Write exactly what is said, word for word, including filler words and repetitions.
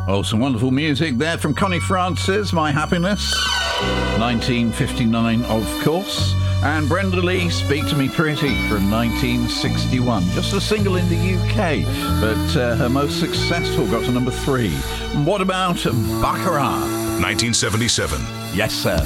Oh, some wonderful music there from Connie Francis, My Happiness. nineteen fifty-nine, of course. And Brenda Lee, Speak to Me Pretty, from nineteen sixty-one. Just a single in the U K, but uh, her most successful got to number three. What about Baccarat? nineteen seventy-seven. Yes, sir.